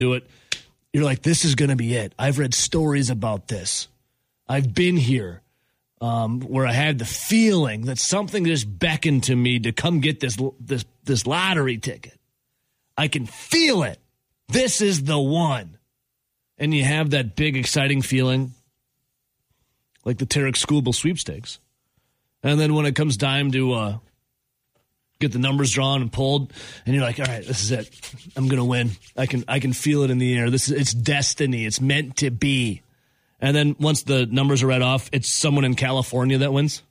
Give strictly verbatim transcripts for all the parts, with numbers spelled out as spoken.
do it. You're like, this is going to be it. I've read stories about this. I've been here um, where I had the feeling that something just beckoned to me to come get this this this lottery ticket. I can feel it. This is the one. And you have that big, exciting feeling like the Tarek Skubal sweepstakes. And then when it comes time to uh, get the numbers drawn and pulled, and you're like, all right, this is it. I'm going to win. I can I can feel it in the air. This is It's destiny. It's meant to be. And then once the numbers are read off, it's someone in California that wins.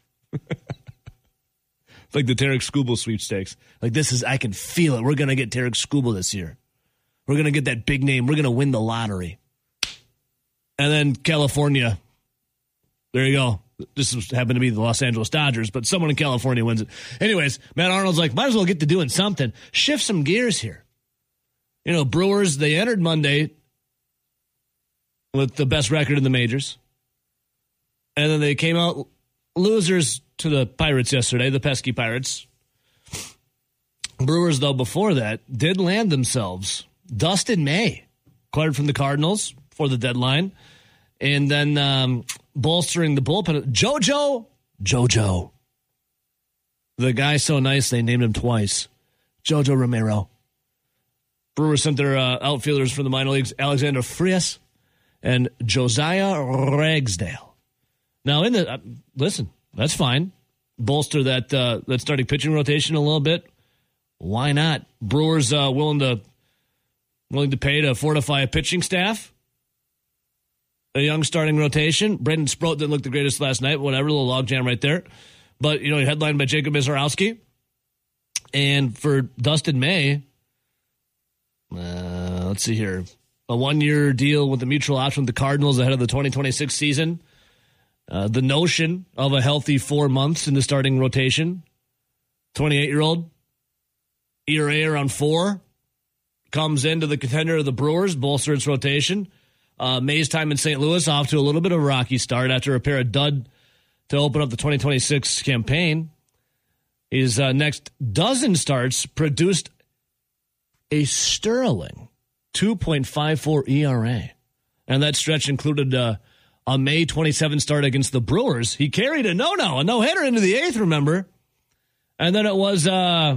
Like the Tarek Skubal sweepstakes. Like this is, I can feel it. We're going to get Tarek Skubal this year. We're going to get that big name. We're going to win the lottery. And then California, there you go. This happened to be the Los Angeles Dodgers, but someone in California wins it. Anyways, Matt Arnold's like, might as well get to doing something. Shift some gears here. You know, Brewers, they entered Monday with the best record in the majors. And then they came out losers to the Pirates yesterday, the pesky Pirates. Brewers, though, before that, did land themselves Dustin May, acquired from the Cardinals for the deadline. And then um, bolstering the bullpen, JoJo, JoJo. The guy so nice they named him twice, JoJo Romero. Brewers sent their uh, outfielders from the minor leagues, Alexander Frias and Josiah Ragsdale. Now, in the uh, listen, that's fine. Bolster that uh, that starting pitching rotation a little bit. Why not? Brewers uh, willing to willing to pay to fortify a pitching staff. A young starting rotation. Brendan Sproat didn't look the greatest last night. Whatever, a little logjam right there. But, you know, headlined by Jacob Mizorowski. And for Dustin May, uh, let's see here. A one-year deal with a mutual option with the Cardinals ahead of the twenty twenty-six season. Uh, the notion of a healthy four months in the starting rotation. twenty-eight-year-old. E R A around four. Comes into the contender of the Brewers, bolster its rotation. Uh, May's time in Saint Louis off to a little bit of a rocky start after a pair of dud to open up the twenty twenty-six campaign. His uh, next dozen starts produced a sterling two point five four E R A. And that stretch included uh, a May twenty-seventh start against the Brewers. He carried a no-no, a no-hitter into the eighth, remember? And then it was, uh,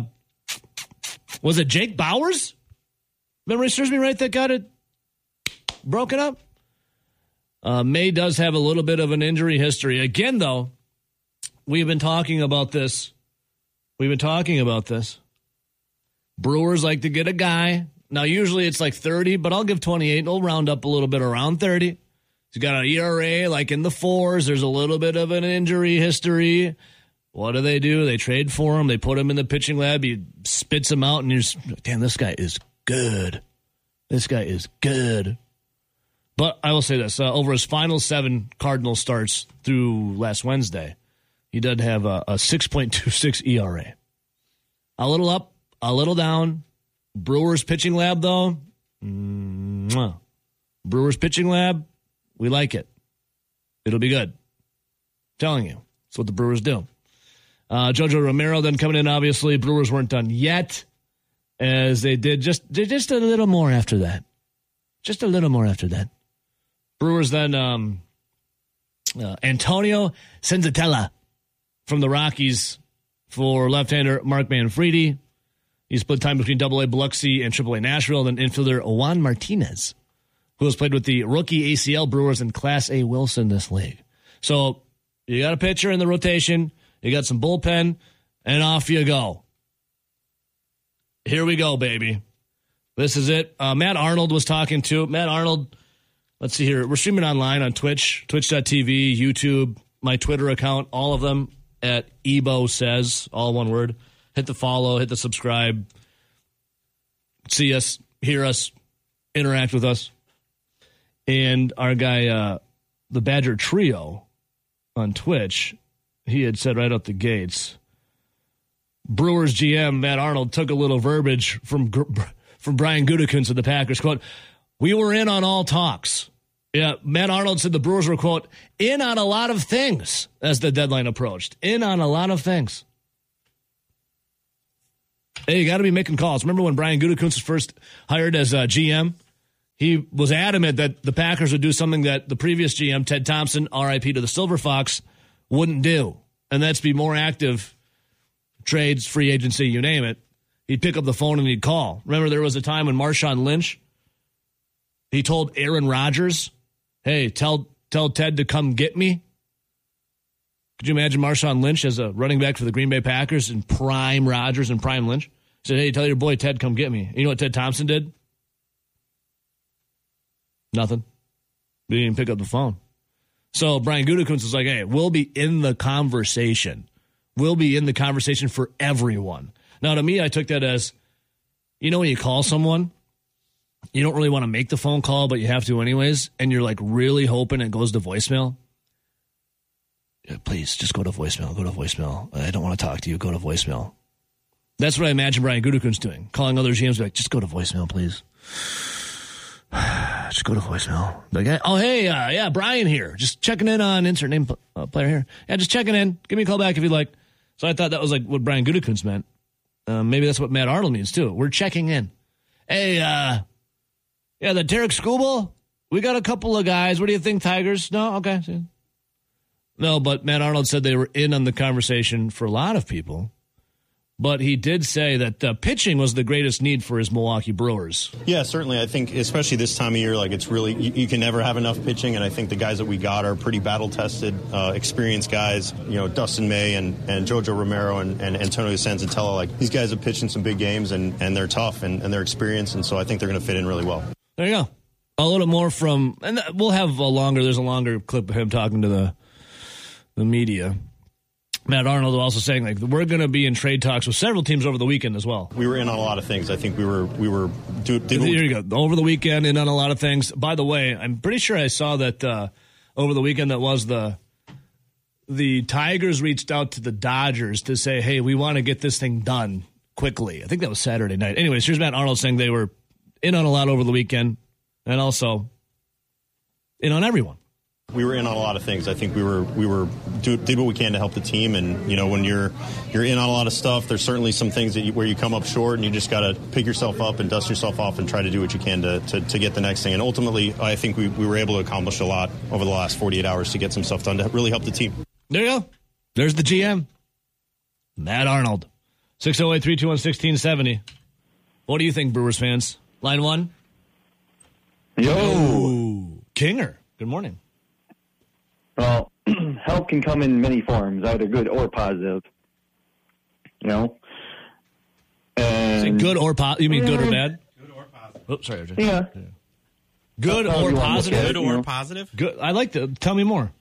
was it Jake Bauers? Memory serves me right, that got it broken up. Uh, May does have a little bit of an injury history. Again, though, we've been talking about this. We've been talking about this. Brewers like to get a guy. Now, usually it's like thirty, but I'll give twenty-eight. And we'll round up a little bit around thirty. He's got an E R A like in the fours. There's a little bit of an injury history. What do they do? They trade for him. They put him in the pitching lab. He spits him out, and you're just, damn, this guy is good. This guy is good. But I will say this, uh, over his final seven Cardinal starts through last Wednesday, he did have a, a six point two six E R A. A little up, a little down. Brewers pitching lab, though, mwah. Brewers pitching lab, we like it. It'll be good. I'm telling you, that's what the Brewers do. Uh, JoJo Romero then coming in, obviously. Brewers weren't done yet, as they did just, just a little more after that. Just a little more after that. Brewers then um, uh, Antonio Senzatella from the Rockies for left-hander Mark Manfredi. He split time between double A Biloxi and triple A Nashville. Then infielder Juan Martinez, who has played with the rookie A C L Brewers and Class A Wilson this league. So you got a pitcher in the rotation, you got some bullpen, and off you go. Here we go, baby. This is it. Uh, Matt Arnold was talking to Matt Arnold. Let's see here. We're streaming online on Twitch, twitch dot t v, YouTube, my Twitter account, all of them at Ebo Says, all one word. Hit the follow, hit the subscribe. See us, hear us, interact with us. And our guy, uh, the Badger Trio on Twitch, he had said right out the gates, Brewers G M Matt Arnold took a little verbiage from from Brian Gutekunst of the Packers. Quote, we were in on all talks. Yeah, Matt Arnold said the Brewers were, quote, in on a lot of things as the deadline approached. In on a lot of things. Hey, you got to be making calls. Remember when Brian Gutekunst was first hired as uh, G M? he was adamant that the Packers would do something that the previous G M, Ted Thompson, R I P to the Silver Fox, wouldn't do. And that's be more active trades, free agency, you name it. He'd pick up the phone and he'd call. Remember, there was a time when Marshawn Lynch, he told Aaron Rodgers, hey, tell tell Ted to come get me. Could you imagine Marshawn Lynch as a running back for the Green Bay Packers and prime Rodgers and prime Lynch? He said, hey, tell your boy Ted, come get me. You know what Ted Thompson did? Nothing. He didn't even pick up the phone. So Brian Gutekunst was like, hey, we'll be in the conversation. We'll be in the conversation for everyone. Now, to me, I took that as, you know, when you call someone, you don't really want to make the phone call, but you have to anyways, and you're like really hoping it goes to voicemail. Yeah, please, just go to voicemail. Go to voicemail. I don't want to talk to you. Go to voicemail. That's what I imagine Brian Gutekunst doing. Calling other G Ms, like, just go to voicemail, please. Just go to voicemail. Like, oh, hey, uh, yeah, Brian here. Just checking in on insert name uh, player here. Yeah, just checking in. Give me a call back if you'd like. So I thought that was like what Brian Gutekunst meant. Um, maybe that's what Matt Arnold means, too. We're checking in. Hey, uh, yeah, the Tarek Skubal, we got a couple of guys. What do you think, Tigers? No? Okay. No, but Matt Arnold said they were in on the conversation for a lot of people. But he did say that uh, pitching was the greatest need for his Milwaukee Brewers. Yeah, certainly. I think especially this time of year, like it's really, you, you can never have enough pitching. And I think the guys that we got are pretty battle-tested, uh, experienced guys. You know, Dustin May and, and Jojo Romero and, and Antonio Sanzatella. Like these guys have pitched in some big games and, and they're tough and, and they're experienced. And so I think they're going to fit in really well. There you go. A little more from, and we'll have a longer, there's a longer clip of him talking to the the media. Matt Arnold also saying, like, we're going to be in trade talks with several teams over the weekend as well. We were in on a lot of things. I think we were, we were, do, did Here you go. Over the weekend, in on a lot of things. By the way, I'm pretty sure I saw that uh, over the weekend that was the, the Tigers reached out to the Dodgers to say, hey, we want to get this thing done quickly. I think that was Saturday night. Anyways, here's Matt Arnold saying they were in on a lot over the weekend and also in on everyone. We were in on a lot of things. I think we were we were do, did what we can to help the team. And you know, when you're you're in on a lot of stuff, there's certainly some things that you, where you come up short, and you just got to pick yourself up and dust yourself off and try to do what you can to, to, to get the next thing. And ultimately, I think we, we were able to accomplish a lot over the last forty-eight hours to get some stuff done to really help the team. There you go. There's the G M, Matt Arnold. six oh eight, three two one, one six seven oh. What do you think, Brewers fans? Line one. Yo, Yo. Kinger. Good morning. Well, help can come in many forms, either good or positive. You know? And Say good or positive? You mean good or bad? Good or positive. Oh, sorry, R J. Yeah. yeah. Good That's or positive? Good or you know? positive? Good. I like that. Tell me more.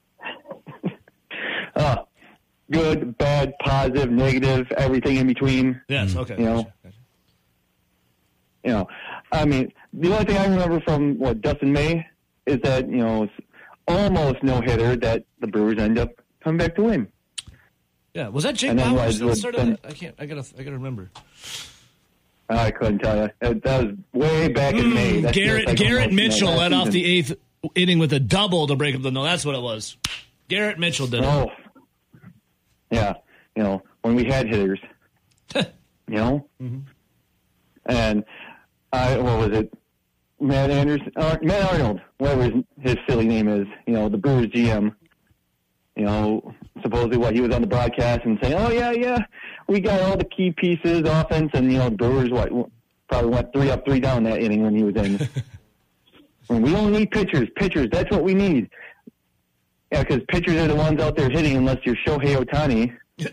uh, good, bad, positive, negative, everything in between. Yes, okay. You know? Gotcha, gotcha. You know, I mean, the only thing I remember from, what, Dustin May is that, you know, almost no-hitter that the Brewers end up coming back to win. Yeah, was that Jake And then Bauers was- that started? then- I can't. I gotta. I gotta remember. I couldn't tell you. That, that was way back in May. That feels Garrett like Garrett almost, you know, Mitchell last led off season. the eighth inning with a double to break up the no. That's what it was. Garrett Mitchell did it. Oh, yeah. You know, when we had hitters, you know, mm-hmm. and I what was it? Matt Anderson, uh, Matt Arnold, whatever his, his silly name is. You know, the Brewers G M. You know, supposedly what he was on the broadcast and saying, "Oh yeah, yeah, we got all the key pieces, offense," and you know, the Brewers what probably went three up, three down that inning when he was in. And we don't need pitchers. Pitchers, that's what we need. Yeah, because pitchers are the ones out there hitting unless you're Shohei Ohtani.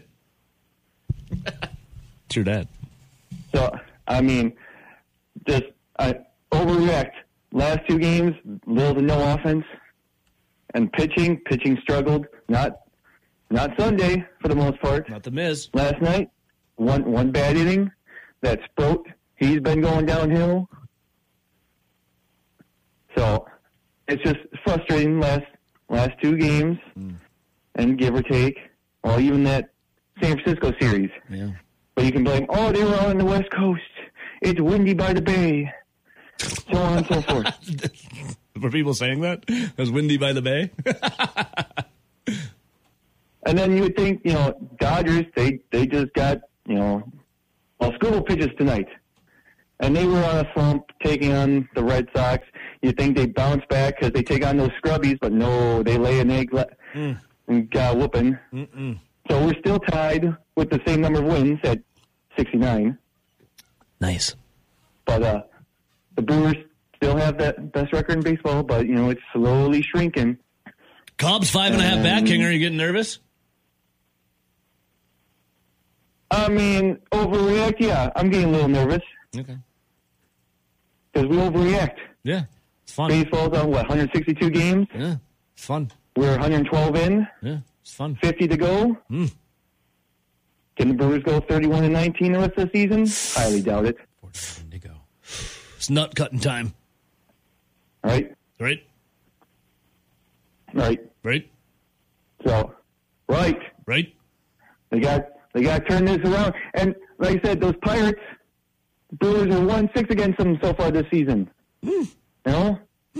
True that. So, I mean, just I overreact. Last two games, little to no offense. And pitching, pitching struggled. Not not Sunday, for the most part. Not the Miz. Last night, one one bad inning. That Sproat, he's been going downhill. So, it's just frustrating last last two games. Mm. And give or take. Well, even that San Francisco series. Yeah. But you can blame, oh, they were on the West Coast. It's windy by the bay. So on and so forth. Were people saying that? It was windy by the bay? And then you would think, you know, Dodgers, they, they just got, you know, well, Skubal pitches tonight. and they were on a slump taking on the Red Sox. You think they bounce back because they take on those scrubbies, but no, they lay an egg le- mm. and got a whooping. Mm-mm. So we're still tied with the same number of wins at sixty-nine. Nice. But uh, the Brewers still have that best record in baseball, but, you know, it's slowly shrinking. Cubs five and a half back, King. Are you getting nervous? I mean, overreact, yeah. I'm getting a little nervous. Okay. Because we overreact. Yeah, it's fun. Baseball's on, what, one hundred sixty-two games? Yeah, it's fun. We're one hundred twelve in. Yeah, it's fun. fifty to go. Mm. Can the Brewers go thirty-one and nineteen the rest of the season? Highly doubt it. forty-seven to go. It's nut cutting time. Right? Right? Right. Right? So, right. Right? They got they got to turn this around. And like I said, those Pirates, Brewers are one six against them so far this season. Mm. You know?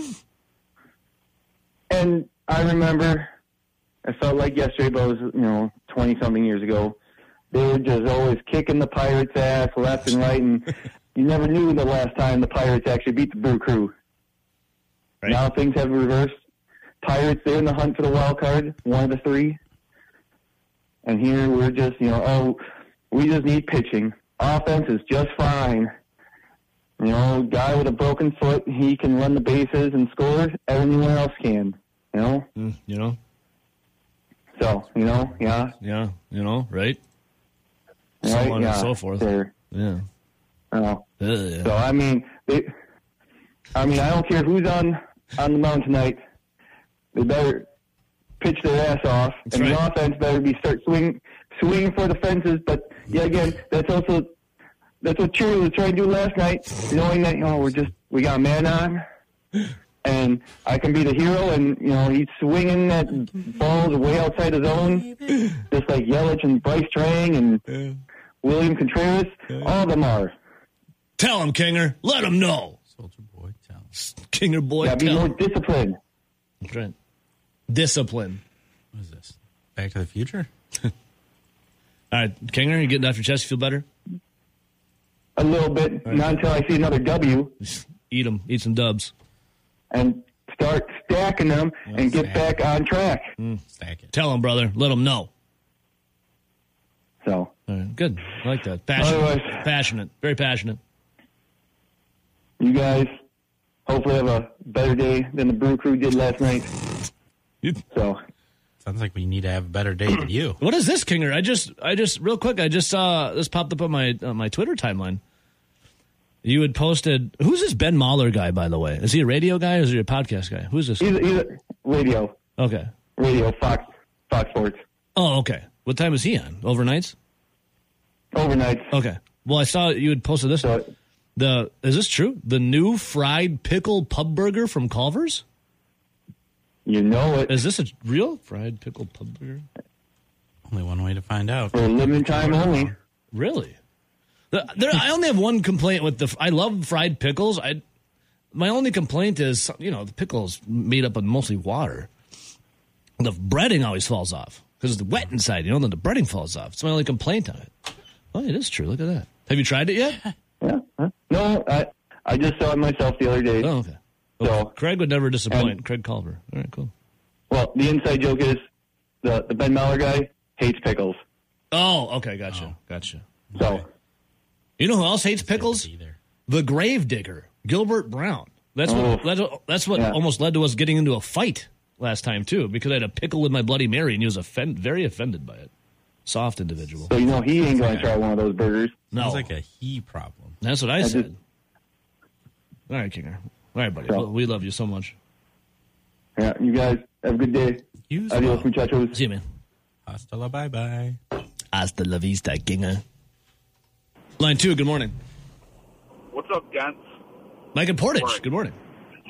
And I remember, I felt like yesterday, but it was, you know, twenty-something years ago, they were just always kicking the Pirates' ass left and right, and you never knew the last time the Pirates actually beat the Brew Crew. Right. Now things have reversed. Pirates, they're in the hunt for the wild card, one of the three. And here we're just, you know, oh, we just need pitching. Offense is just fine. You know, guy with a broken foot, he can run the bases and score. Everyone else can, you know? Mm, you know? So, you know, yeah. Yeah, you know, right? Right, so on yeah, and so forth. They're, yeah. Oh. Uh, yeah. So, I mean, they, I mean, I don't care who's on, on the mound tonight. They better pitch their ass off, That's and right. the offense better be start swing, swinging for the fences. But, yeah, again, that's also that's what Cheerio was trying to do last night, knowing that, you know, we're just, we got a man on, and I can be the hero, and, you know, he's swinging that balls way outside his zone, just like Yelich and Bryce Trang and yeah. William Contreras. Yeah. All of them are. Tell him, Kinger. Let him know. Soldier boy, tell him. Kinger boy, yeah, be tell more him. disciplined. That's right. Discipline. What is this? Back to the Future? All right, Kinger, you getting off your chest? You feel better? A little bit. Right. Not until I see another W. Just eat them. Eat some dubs. And start stacking them well, and get back it. on track. Mm. Stack it. Tell them, brother. Let them know. So. All right, good. I like that. Passionate. Otherwise, passionate. Very passionate. You guys hopefully have a better day than the Brew Crew did last night. You, so. Sounds like we need to have a better day than you. What is this, Kinger? I just, I just, real quick, I just saw this popped up on my on my Twitter timeline. You had posted. Who's this Ben Mahler guy, by the way? Is he a radio guy or is he a podcast guy? Who's this? He's, he's a radio. Okay. Radio, Fox, Fox Sports. Oh, okay. What time is he on? Overnights? Overnights. Okay. Well, I saw you had posted this. So, the is this true? The new fried pickle pub burger from Culver's? You know it. Is this a real fried pickle pub burger? Only one way to find out. For a limited time only. Really? There, I only have one complaint with the. I love fried pickles. I, my only complaint is, you know, the pickle's made up of mostly water. The breading always falls off because it's wet inside. You know, then the breading falls off. It's my only complaint on it. Oh, it is true. Look at that. Have you tried it yet? Yeah. Huh? No, I I just saw it myself the other day. Oh, okay. Well, so Craig would never disappoint. And, Craig Culver. All right, cool. Well, the inside joke is the the Ben Mahler guy hates pickles. Oh, okay, gotcha, oh. gotcha. So, okay. You know who else hates pickles? The Gravedigger, Gilbert Brown. That's oh. what that's what yeah. almost led to us getting into a fight last time too, because I had a pickle with my Bloody Mary, and he was offend, very offended by it. Soft individual. So you know he ain't going to try one of those burgers. No, it's like a he problem. That's what I, I said. Just, All right, Kinger. All right, buddy. So, we love you so much. Yeah, you guys have a good day. You Adios, well. muchachos. See you, man. Hasta la bye-bye. Hasta la vista, Kinger. Line two, good morning. What's up, gents? Mike and Portage, good morning.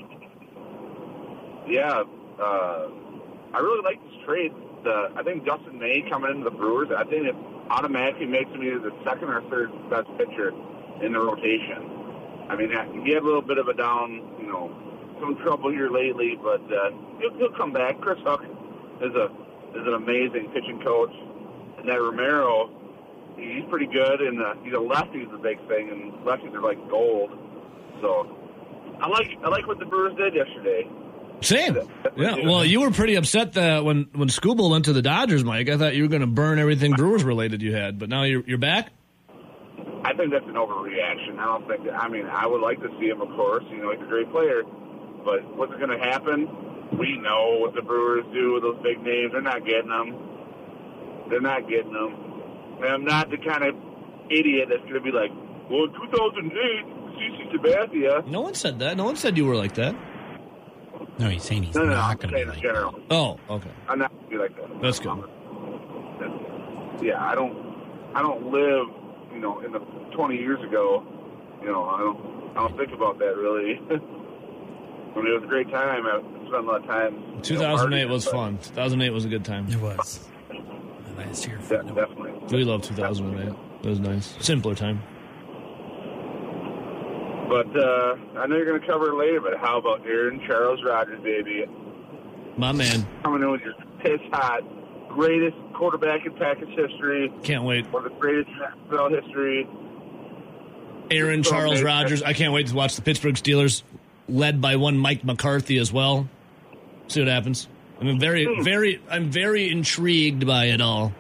Yeah, uh, I really like this trade. The, I think Dustin May coming into the Brewers, I think it automatically makes him either the second or third best pitcher in the rotation. I mean, he had a little bit of a down, you know, some trouble here lately, but uh, he'll, he'll come back. Chris Hook is a is an amazing pitching coach, and that Romero, he's pretty good, and uh, he's a lefty is a big thing, and lefties are like gold. So I like I like what the Brewers did yesterday. Same. Yeah. Well, you were pretty upset that when when Skubal went to the Dodgers, Mike. I thought you were going to burn everything Brewers related you had, but now you're you're back. I think that's an overreaction. I don't think that, I mean, I would like to see him, of course. You know, he's a great player. But what's going to happen? We know what the Brewers do with those big names. They're not getting them. They're not getting them. And I'm not the kind of idiot that's going to be like, well, in two thousand eight, C C Sabathia. No one said that. No one said you were like that. No, he's saying he's No, no, no, not I'm going to saying be in like general. Oh, okay. I'm not going to be like that. That's good. Yeah, I don't, I don't live, you know, in the twenty years ago. You know, I don't, I don't think about that really. I mean, it was a great time. I spent a lot of time. two thousand eight you know, was fun. two thousand eight was a good time. It was. Last year. Yeah, definitely. We loved two thousand eight. It was nice. Simpler time. But uh, I know you're going to cover it later, but how about Aaron Charles Rodgers, baby? My man. Coming in with your piss hot, greatest quarterback in Packers history. Can't wait. One of the greatest in N F L history. Aaron So Charles amazing. Rodgers. I can't wait to watch the Pittsburgh Steelers, led by one Mike McCarthy as well. See what happens. I'm very, very, I'm very intrigued by it all.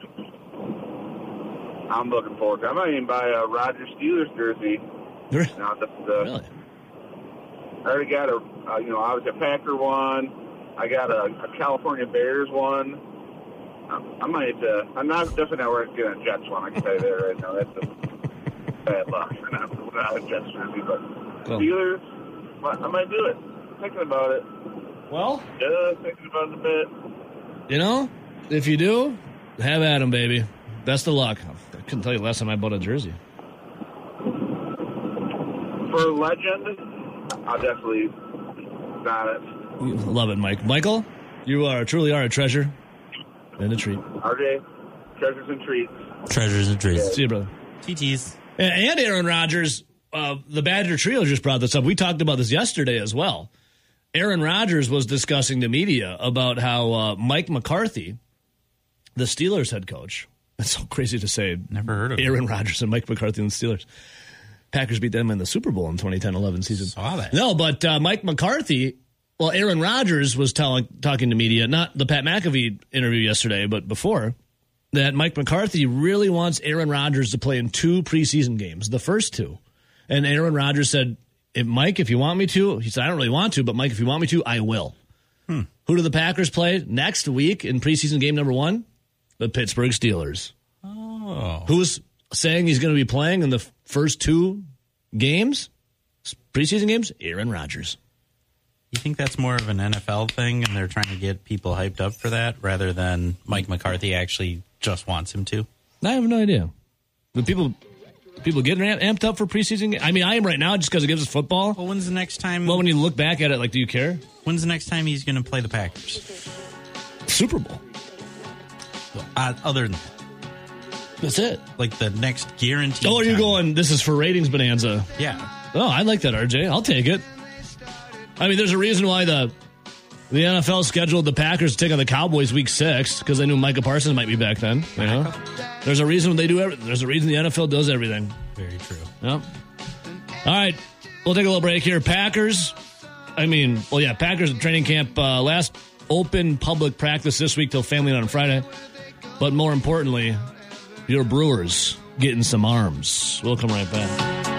I'm looking forward to it. I might even buy a Rodgers Steelers jersey. Now, the, the, Really? I already got a, uh, you know, obviously a Packer one. I got a, a California Bears one. I, I might, uh, I'm not definitely not getting a Jets one. I can tell you that right now. That's a bad luck for not, without a Jets jersey. But Cool. Steelers, I might do it. Thinking about it. Well, Just thinking about it a bit. you know, if you do, have at 'em, baby. Best of luck. I couldn't tell you the last time I bought a jersey. For legend, I'll definitely not it. Love it, Mike. Michael, you are truly are a treasure and a treat. R J, treasures and treats. Treasures and trees. See you, brother. T Ts. And Aaron Rodgers, uh, the Badger Trio just brought this up. We talked about this yesterday as well. Aaron Rodgers was discussing to media about how uh, Mike McCarthy, the Steelers head coach, that's so crazy to say. Never heard of Aaron him. Rodgers and Mike McCarthy and the Steelers. Packers beat them in the Super Bowl in twenty ten eleven season. Saw that. No, but uh, Mike McCarthy, well, Aaron Rodgers was telling, talking to media, not the Pat McAfee interview yesterday, but before, that Mike McCarthy really wants Aaron Rodgers to play in two preseason games, the first two. And Aaron Rodgers said, if, Mike, if you want me to, he said, I don't really want to, but Mike, if you want me to, I will. Hmm. Who do the Packers play next week in preseason game number one? The Pittsburgh Steelers. Oh. Who's saying he's going to be playing in the f- first two games, preseason games? Aaron Rodgers. You think that's more of an N F L thing and they're trying to get people hyped up for that rather than Mike McCarthy actually just wants him to? I have no idea. The people people getting amped up for preseason games? I mean, I am right now just because it gives us football. Well, when's the next time? Well, when you look back at it, like, do you care? When's the next time he's going to play the Packers? Super Bowl. Uh, other than that, That's it. like the next guaranteed. Oh, are you time. going, this is for ratings bonanza? Yeah. Oh, I like that, R J. I'll take it. I mean, there's a reason why the the N F L scheduled the Packers to take on the Cowboys week six, because they knew Micah Parsons might be back then. You know? There's a reason they do everything. There's a reason the N F L does everything. Very true. Yep. All right. We'll take a little break here. Packers. I mean, well, yeah, Packers training camp, uh, last open public practice this week till family night on Friday. But more importantly, your Brewers getting some arms. We'll come right back.